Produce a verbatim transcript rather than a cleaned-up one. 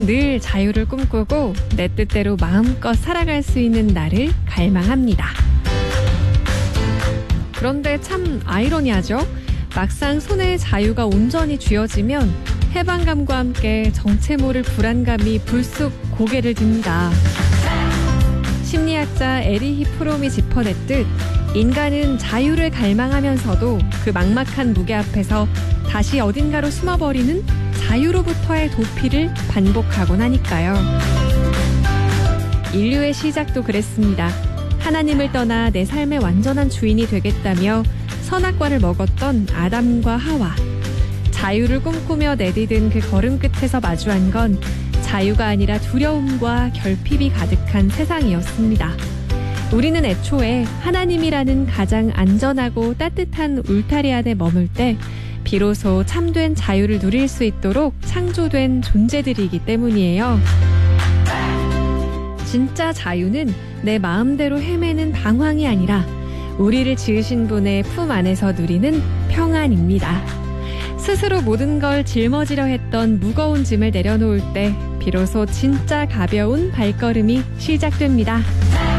늘 자유를 꿈꾸고 내 뜻대로 마음껏 살아갈 수 있는 나를 갈망합니다. 그런데 참 아이러니하죠? 막상 손에 자유가 온전히 쥐어지면 해방감과 함께 정체 모를 불안감이 불쑥 고개를 듭니다. 심리학자 에리히 프롬이 짚어냈듯 인간은 자유를 갈망하면서도 그 막막한 무게 앞에서 다시 어딘가로 숨어버리는 자유로부터의 도피를 반복하곤 하니까요. 인류의 시작도 그랬습니다. 하나님을 떠나 내 삶의 완전한 주인이 되겠다며 선악과를 먹었던 아담과 하와. 자유를 꿈꾸며 내디딘 그 걸음 끝에서 마주한 건 자유가 아니라 두려움과 결핍이 가득한 세상이었습니다. 우리는 애초에 하나님이라는 가장 안전하고 따뜻한 울타리 안에 머물 때 비로소 참된 자유를 누릴 수 있도록 창조된 존재들이기 때문이에요. 진짜 자유는 내 마음대로 헤매는 방황이 아니라 우리를 지으신 분의 품 안에서 누리는 평안입니다. 스스로 모든 걸 짊어지려 했던 무거운 짐을 내려놓을 때 비로소 진짜 가벼운 발걸음이 시작됩니다.